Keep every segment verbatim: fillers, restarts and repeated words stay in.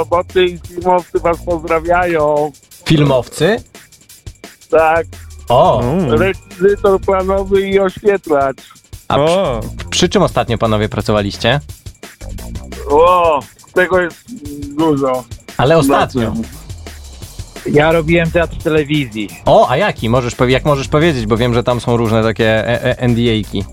roboty i filmowcy was pozdrawiają. Filmowcy? Tak, O, Mm. rekwizytor planowy i oświetlacz. a przy, O, przy czym ostatnio panowie pracowaliście? O, tego jest dużo. Ale ostatnio. Ja robiłem teatr telewizji. O, a jaki? Możesz, powie- jak możesz powiedzieć, bo wiem, że tam są różne takie e- e- N D A-ki.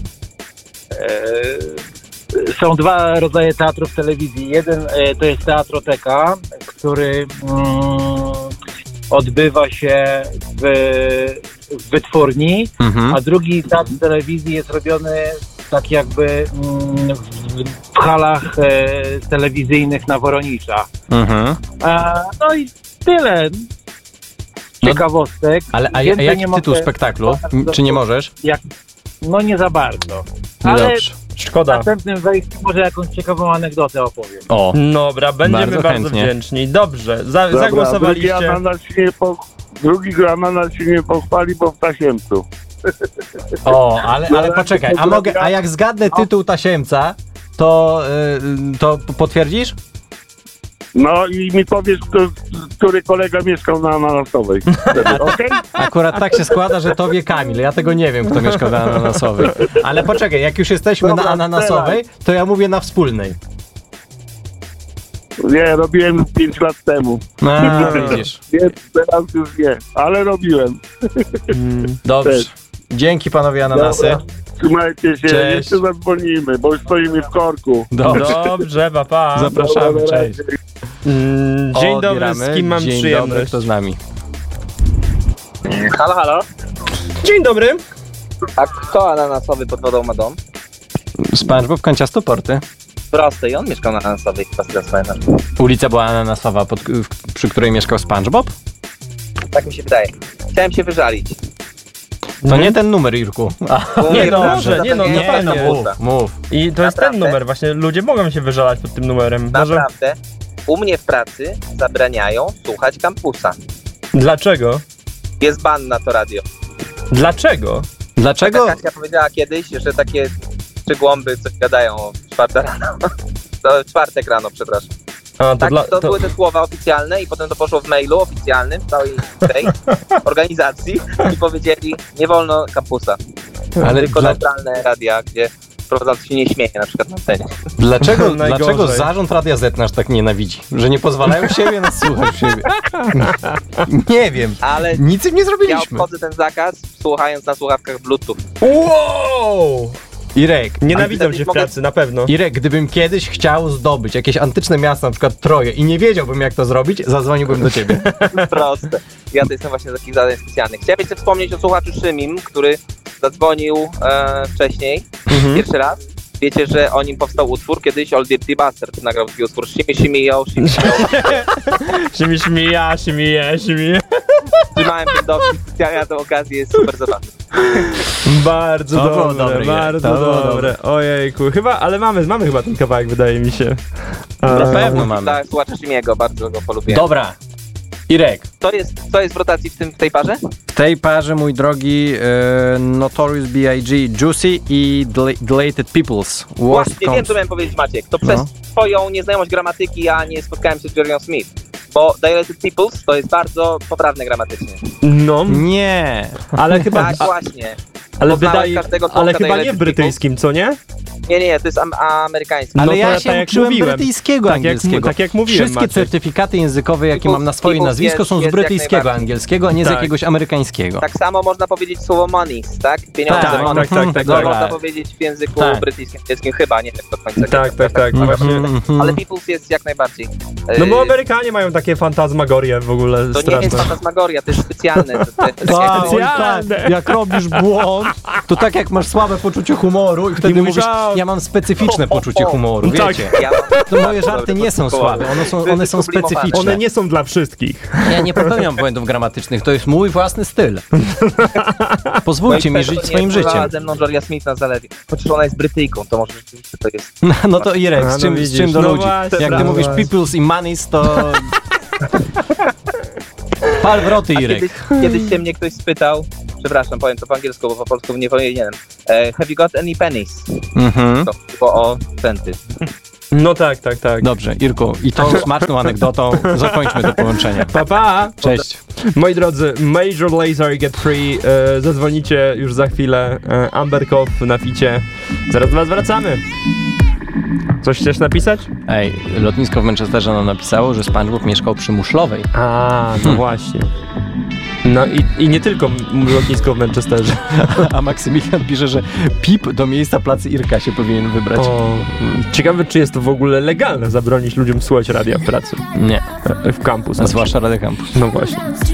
E, są dwa rodzaje teatrów telewizji. Jeden e, to jest teatroteka, który mm, odbywa się w, w wytwórni, Mhm. a drugi teatr telewizji jest robiony tak jakby mm, w, w halach e, telewizyjnych na Woronicza. Mhm. A, no i tyle. Ciekawostek. Ale a, a Więcej jaki nie tytuł mogę- spektaklu? M, Czy nie możesz? Jak, no nie za bardzo. No Ale dobrze. w szkoda. następnym wejściu może jakąś ciekawą anegdotę opowiem. O, Dobra, będziemy Bardzo bardzo, chętnie. wdzięczni. Dobrze, za, Dobra, drugi zagłosowaliście. ananas się nie po, drugi ananas się nie pochwali, bo w tasiemcu. o, ale, ale poczekaj, a mogę, a jak zgadnę tytuł tasiemca, to, y, to potwierdzisz? No i mi powiesz, kto, który kolega mieszkał na Ananasowej. Wtedy, okej? Akurat tak się składa, że tobie Kamil, ja tego nie wiem, kto mieszkał na Ananasowej. Ale poczekaj, jak już jesteśmy Dobra, na Ananasowej, to ja mówię na wspólnej. Nie, robiłem pięć lat temu. No, widzisz. Więc teraz już nie, ale robiłem. Mm. Dobrze. Cześć. Dzięki panowie Ananasy. Dobra. Trzymajcie się, Cześć. jeszcze zadzwonimy, bo już stoimy w korku. Dobrze. Dobrze, pa, pa. Zapraszamy, Dobra, cześć. Mm, Dzień dobry, Odbieramy. z kim mam Dzień przyjemność? dobry, kto z nami? Halo, halo. Dzień dobry. A kto ananasowy pod wodą ma dom? SpongeBob Kanciasto Porty. Prosty i on mieszkał na ananasowej, chyba z tego co pamiętam. Ulica była Ananasowa, pod, w- przy której mieszkał SpongeBob? Tak mi się wydaje. Chciałem się wyżalić. To nie ten numer, Irku. A, Bo Nie, mnie no, proszę, może, nie, no, zapewnienie nie, fajnie. no autobusa. mów, mów. I to jest ten Naprawdę? numer, właśnie ludzie mogą się wyżalać pod tym numerem. Może... Naprawdę. U mnie w pracy zabraniają słuchać kampusa. Dlaczego? Jest ban na to radio. Dlaczego? Dlaczego? Kasia powiedziała kiedyś, że takie przygłąby coś gadają o czwarta rano. To czwartek rano, przepraszam. A, to Tak, dla, to to... były te słowa oficjalne i potem to poszło w mailu oficjalnym w całej tej organizacji i powiedzieli, nie wolno kampusa. Ale Tylko dla, neutralne radia, gdzie prowadzący się nie śmieje, na przykład na scenie. dlaczego, Najgorzej. dlaczego zarząd Radia Z nas tak nienawidzi? Że nie pozwalają siebie nas słuchać siebie? Nie wiem. Ale Nic im nie ja zrobiliśmy. obchodzę ten zakaz, słuchając na słuchawkach Bluetooth. Wow! Irek, Nienawidzą Ale cię w mogę- pracy, na pewno. Irek, gdybym kiedyś chciał zdobyć jakieś antyczne miasto, na przykład Troję i nie wiedziałbym jak to zrobić, zadzwoniłbym do ciebie. Proste. Ja to jestem właśnie z takich zadań specjalnych. Chciałem jeszcze wspomnieć o słuchaczu Szymim, który zadzwonił e, wcześniej, Mhm. pierwszy raz. Wiecie, że o nim powstał utwór kiedyś, Old Dirty Bastard nagrał taki utwór Shimmy, shimmy, yo, shimmy, yo. Shimi, shimi, ja, shimi, je, shimi. Trzymałem ten dowcip, ja tę okazję, jest super zabawny. Bardzo To było dobre, dobre, bardzo to było dobre. Ojejku, chyba, ale mamy, mamy chyba ten kawałek, wydaje mi się. A, Na pewno mamy. Dla słuchacza Shimiego, bardzo go polubiłem. Dobra. Irek, To jest, co jest w rotacji w, tym, w tej parze? w tej parze, mój drogi, e, Notorious B I G Juicy i Del- Deleted Peoples. Worst Właśnie wiem, comes. co miałem powiedzieć, Maciek. To No. przez twoją nieznajomość gramatyki ja nie spotkałem się z Jerry'ą Smith. Bo Dilated Peoples to jest bardzo poprawne gramatycznie. No, Nie. ale chyba, Tak, a, właśnie. ale Poznałeś wydaje, każdego członka ale chyba nie Dilated w brytyjskim, co nie? Nie, nie, to jest am- amerykański. No Ale to ja ja się tak jak uczyłem mówiłem. brytyjskiego Tak jak, angielskiego. tak jak mówiłem, Wszystkie Maciek. certyfikaty językowe, jakie Peoples- mam na swoje Peoples nazwisko, jest- są z jest jak brytyjskiego najbardziej. angielskiego, a nie z Tak. jakiegoś amerykańskiego. Tak samo można powiedzieć słowo monies, tak? Pieniądze. Tak, money. tak, tak, tak, To tak. można powiedzieć w języku Tak. brytyjskim, angielskim chyba, nie wiem do końca. Tak, tak, tak, Ale- właśnie. Mhm. Ale Peoples jest jak najbardziej. No bo Yy, Amerykanie mają takie fantasmagorie w ogóle To nie straszne. jest fantasmagoria, to jest specjalne. To, to, to, to, Tak, oj, Specjalne. tak. Jak robisz błąd, to tak jak masz słabe poczucie humoru i wtedy I mówisz, mówisz, a- ja mam specyficzne poczucie humoru, Tak. wiecie. ja mam To moje bardzo żarty dobre nie są poczucie słabe, humoru. one są, To jest one są wysublimowane. specyficzne. One nie są dla wszystkich. Ja nie popełniam błędów gramatycznych, to jest mój własny styl. Pozwólcie mi No i żyć pewnie swoim pływała życiem. ze mną Gloria Smith na zalewie. Chociaż ona jest Brytyjką, to może rzeczywiście to jest... No, no to Irek, A, z no czym, z widzisz, czym do no ludzi? właśnie, Jak ty brawo. mówisz peoples i monies, to... Pal wroty, A Irek. kiedyś, kiedyś się mnie ktoś spytał, przepraszam, powiem to po angielsku, bo po polsku nie powiem, nie wiem. E, have you got any pennies? Mhm. To było o centy. No tak, tak, tak. Dobrze, Irku, i tą smaczną anegdotą zakończmy to połączenie. Pa, pa! Cześć. Moi drodzy, Major Lazer Get Free, e, zadzwonicie już za chwilę, e, Amber Cough na ficie. Zaraz do was wracamy. Coś chcesz napisać? Ej, lotnisko w Manchesterze nam napisało, że SpongeBob mieszkał przy Muszlowej. A, no Hmm. właśnie. No i, i nie tylko m- lotnisko w Manchesterze. A Maksymilian pisze, że Pip do miejsca placy Irka się powinien wybrać. O, ciekawe, czy jest to w ogóle legalne zabronić ludziom słuchać radia w pracy. Nie, E, W kampus. a zwłaszcza Radio Campus. No właśnie.